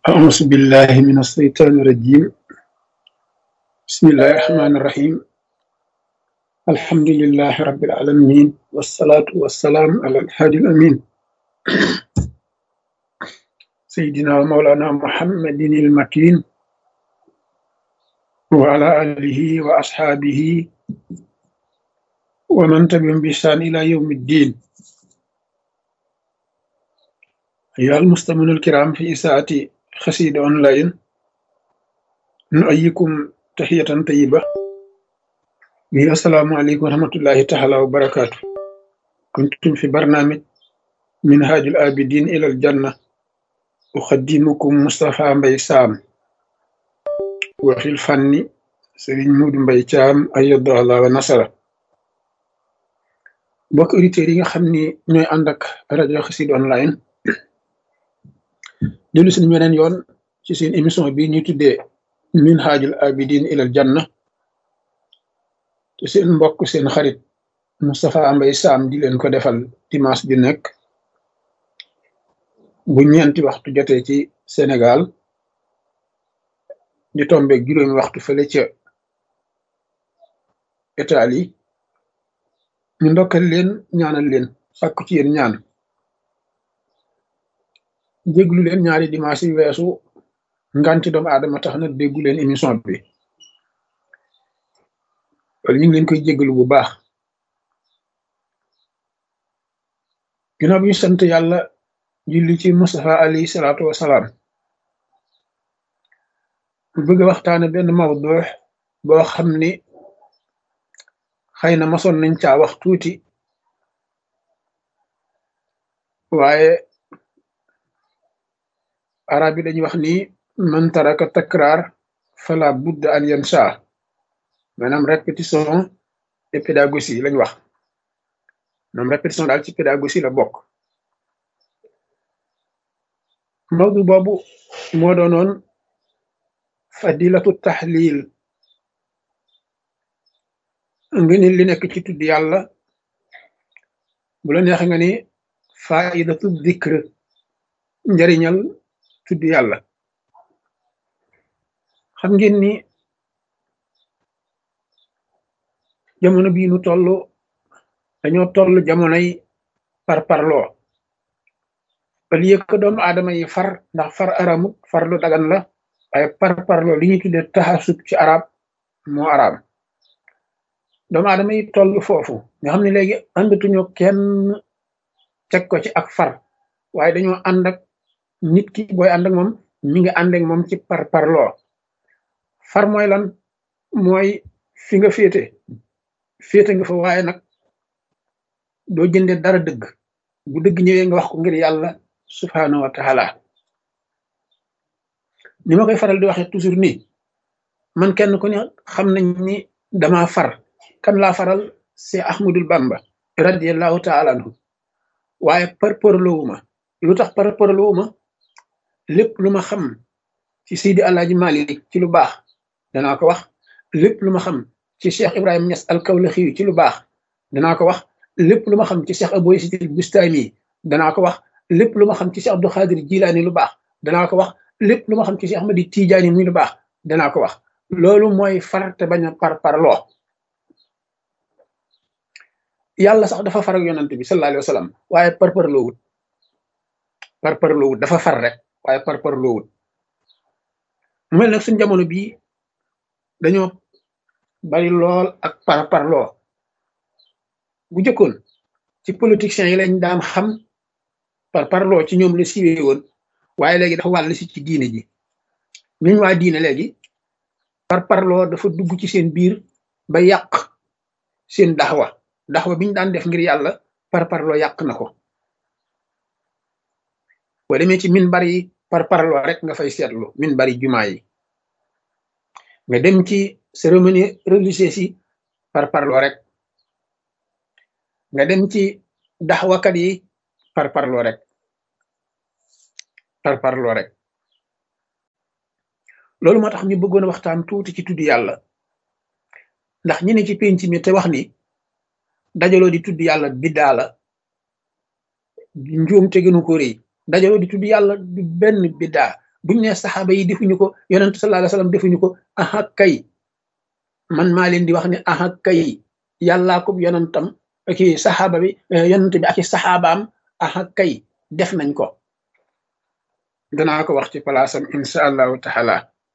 أعوذ بالله من الشيطان الرجيم. بسم الله الرحمن الرحيم. الحمد لله رب العالمين والصلاة والسلام على الهادي الأمين سيدنا ومولانا محمد المكين وعلى آله وأصحابه ومن تبعهم بإحسان إلى يوم الدين. أيها المستمعون الكرام في إساءة خسيد أونلاين، نؤيكم تحية طيبة. السلام عليكم ورحمة الله تعالى وبركاته. كنتم في برنامج منهاج الآبدين إلى الجنة، أخدمكم مصطفى مبي سام، وفي الفن سيرين مود مبي تام أيد الله ونصره. mbokk auditeurs yi nga xam ni ñooy ànd ak rajo Xassida online dellu si beneen yoon ci seen émission bi ñuy tuddee minhajul abidin ilal janna te seen mbokk seen xarit Moustapha Mbaye Sam di leen ko defal dimanche bi nekk bu ñeenti waxtu jotee ci Sénégal di tombe juróomi waxtu fële ca Italie. ñu ndokkal leen ñaanal leen sàkku ci yéen ñaan déglu leen ñaari dimanche yi weesu nganti doomu aadama tax na déggu leen émission bi wala ñu ngi leen koy jéggalu bu baax. ginnaaw bi ñu sant yàlla julli ci Mustafa alayhi salaatu wasalaam, bu bëgg a waxtaane benn mawdu boo xam ni xëy na masoon nañ caa wax tuuti, waaye arab yi dañuy wax ni man taraka takraar fala budda an yansa, maanaam répétition et pédagogie lañ wax. maanaam répétition daal ci pédagogie la bokk. mawdu boobu moo doonoon fadilatu tahlil, nga ni li nekk ci tudd yàlla, bu la neex nga ni faidatu dikr, njariñal tudd yàlla. xam ngeen ni jamono bii nu toll dañoo toll jamonoy parparloo. au lieu que doomu aadama yi far, ndax far aramut, far lu dagan la, waaye parparloo li ñuy tuddee taxasub ci arab moo araam. doomu aadama yi toll foofu nga xam ne léegi àndatuñu kenn teg ko ci ak far, waaye dañoo ànd ak nit ki. booy ànd ak moom mi ngi ànd ak moom ci parparloo. far mooy lan? mooy fi nga féete nga fa, waaye nag doo jënde dara dëgg. bu dëgg ñëwee nga wax ko ngir yàlla subhanahu wa taala. ni ma koy faral di waxee toujours nii, man kenn ku ne xam nañ ni dama far. kan laa faral? c'est Ahmadul Bamba radiallahu taala anhu. waaye parparloowuma. lu tax parparloowuma? lépp lu ma xam ci Seydi Alaaji Malik ci lu baax danaa ko wax. lépp lu ma xam ci Cheikh Ibrahima Niass al-Kawlaxi ci lu baax danaa ko wax. lépp lu ma xam ci Cheikh Abou Yazid al-Bustami danaa ko wax. lépp lu ma xam ci Cheikh Abdou Khadir Jilaani lu baax danaa ko wax. lépp lu ma xam ci Cheikh Ahmadi Tijaani muy lu baax danaa ko wax. loolu mooy far te bañ a parparloo. yàlla sax dafa far ak yonante bi sallallahu alayhi wa sallam, waaye parparloowut dafa far rek, waaye parparloowut. mu mel nag suñ jamono bii dañoo bari lool ak parparloo. bu jëkkoon ci politiciens yi lañ daan xam parparloo, ci ñoom la siiwee woon, waaye léegi dafa wàll si ci diine ji. ñuñ waa diine léegi parparloo dafa dugg ci seen biir ba yàq seen daxwa biñ daan def ngir yàlla, parparloo yàq na ko. boo demee ci minbar yi parparloo rek nga fay seetlu. minbar yi jumaa yi, nga dem ci cérémonie religieuse yi parparloo rek, nga dem ci daxwakat yi parparloo rek. loolu moo tax ñu bëggoon a waxtaan tuuti ci tudd yàlla, ndax ñi ne ci penc mi te wax ni dajaloo di tudd yàlla biddaa la, njuum te gënu ko rëy. dajaloo di tudd yàlla du benn biddaa, buñ ne saxaaba yi defuñu ko yonent sallallahu alayhi wasallam defuñu ko aha kay man maa leen di wax ne aha kay yàllaa ko yonentam ki saxaaba bi yonent bi ak i saxaabaam aha kay def nañ ko danaa ko wax ci palaasam insha allahu taala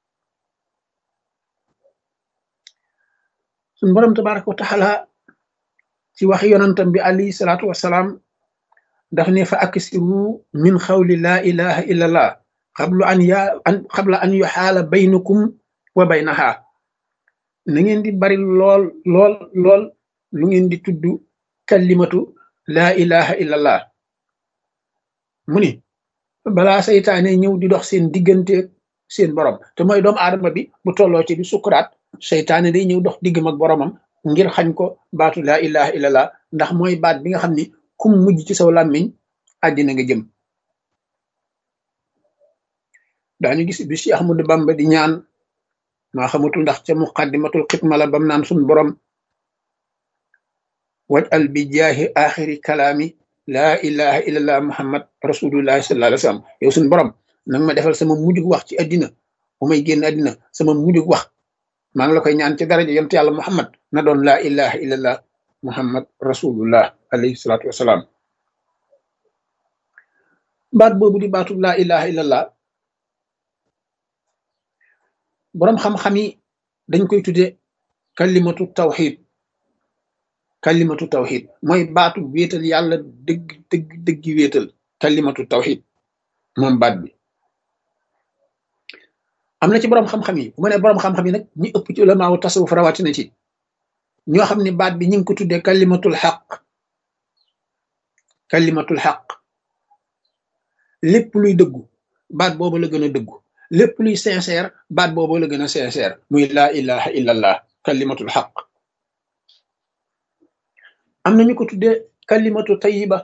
suñ borom tabaraka wa taala ci wax yonentam bi alayhi salaatu wasalaam daf ne fa aksiru min xawli laa ilaha illa allah qabla an yuxaala baynakum wa baynaha na ngeen di bari lool lool lool lu ngeen di tudd kalimatu laa ilaha illa allah mu ni balaa saytaane ñëw di dox seen diggante seen borom te mooy doomu aadama bi bu tolloo ci bi sukuraat saytaane day ñëw dox diggam ak boromam ngir xañ ko baatu laa ilaha illa allah ndax mooy baat bi nga xam ni kum mujj ci saw làmmiñ àddina nga jëm daañu gis bi Cheikh Ahmadou Bamba di ñaan maa xamatul ndax ca muqaddimatul xidma la bam naan suñ borom waj'al bi jaahi axiri kalaami laa ilaha illallah muhammad rasulullahi sallallahu alayhi wa sallam yow suñ borom nanga ma defal sama mujjug wax ci àddina bu may génn àddina sama mujjug wax maa ngi la koy ñaan ci daraja yonent yàlla muhammad na doon laa ilaha illallah muhammad rasulullah alayhi salatu wasalaam baat boobu di baatu laa ilaha illallah boroom xam-xam yi dañ koy tudde kalimatu tawxid kalimatu tawxid mooy baatu wéetal yàlla dëgg dëgg dëggi wéetal kalimatu tawxid moom baat bi am na ci boroom xam-xam yi bu ma ne boroom xam-xam yi nag ñi ëpp ci ulamaawu tasawuf rawatina ci ñoo xam ne baat bi ñu ngi ko tuddee kalimatul xaq kalimatul xaq lépp luy dëggu baat boobu la gën a dëggu lépp luy sincère baat boobu la gën a sincère muy laa ilaha illallah kalimatul xaq am na ñu ko tuddee kalimatu tayiba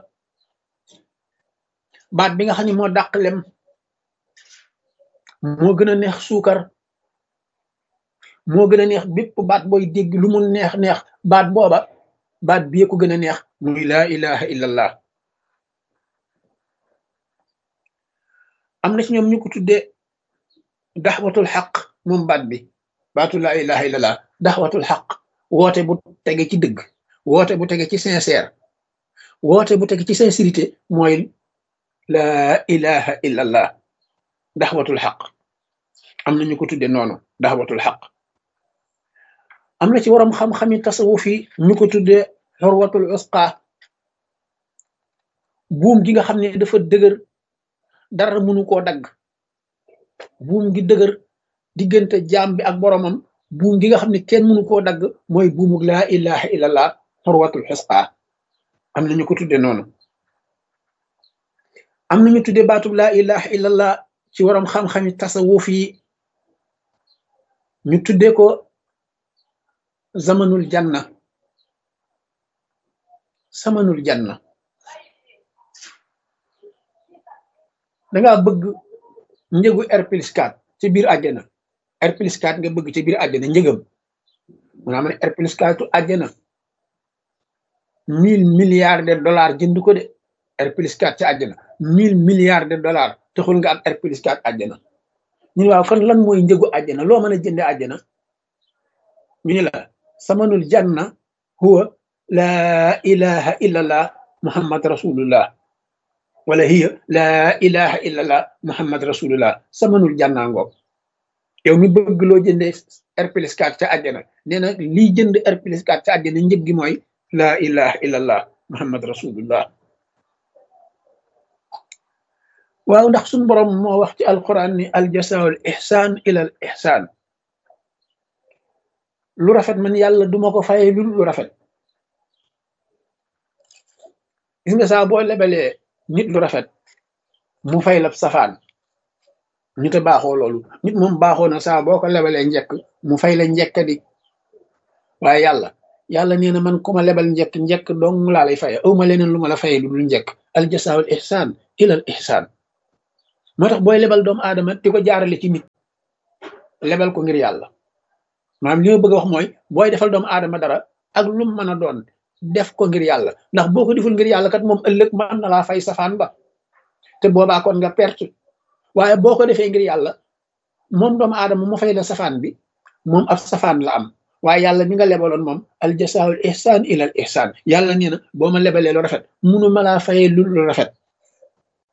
baat bi nga xam ne moo dàq lem moo gën a neex suukar moo gën a neex bépp baat booy dégg lu mu neex neex baat booba baat bi ko gën a neex muy laa ilaha illallah am na ci ñoom ñu ko tuddee daxwatul xaq moom baat bi baatu laa ilaha illallah daxwatul xaq woote bu tege ci dëgg woote bu tege ci sincère woote bu tege ci sincérité mooy laa ilaha illallah daxwatul xaq am na ñu ko tuddee noonu daxwatul xaq am na ci waram xam-xami tasawuf yi ñu ko tuddee xurwatul usqa buum gi nga xam ne dafa dëgër dara mënu koo dagg buum gi dëgër diggante jaam bi ak boromam buum gi nga xam ne kenn mënu koo dagg mooy buumug laa ilaha illallah xurwatul usqa am na ñu ko tuddee noonu am na ñu tuddee baatub laa ilaha illallah ci waram xam-xami tasawuf yi ñu tuddee ko zamanul janna samanul janna dangaa bëgg njëgu R+4 ci biir àjjana R+4 nga bëgg ci biir àjjana njëgam mu naa ma ne R+4 àjjana 1000 milliards de dollars jënd ko de R+4 ci àjjana 1000 milliards de dollars taxul nga am R+4 àjjana ñu ne waaw kon lan mooy njëgu àjjana loo mën a jënde àjjana ñu ne la samanul janna huwa laa ilaha illallah muhammad rasulullah wala hiya laa ilaha illallah muhammad rasulullah samanul janna ngoog yow mi bëgg loo jëndee R+4 ca àjjana nee na lii jënd R+4 ca àjjana njëg gi mooy laa ilaha illallah muhammad rasulullah waaw ndax suñu borom moo wax ci alquran ni aljasaul ihsan ila al ihsan lu rafet man yàlla duma ko faye lu rafet gis nga saa boo lebalee nit lu rafet mu fay la safaan nit a baaxoo loolu nit moom baaxoo na saa boo ko lebalee njekk mu fay la njekk di waaye yàlla nee na man ku ma lebal njekk dong laa lay faye awma leneen lu ma la faye lu dul njekk aljasaul ihsan ila al ihsan moo tax booy lebal doomu aadama di ko jaarale ci nit lebal ko ngir yàlla maanaam li ma bëgg a wax mooy booy defal doomu aadama dara ak lu mu mën a doon def ko ngir yàlla ndax boo ko deful ngir yàlla kat moom ëllëg mën na laa fay safaan ba te boobaa kon nga perte waaye boo ko defee ngir yàlla moom doomu aadama mu fay la safaan bi moom ab safaan la am waaye yàlla mi nga lebaloon moom al jasaawul ihsaan ilal ihsaan yàlla nee na boo ma lebalee lu rafet munu ma laa fayee lu rafet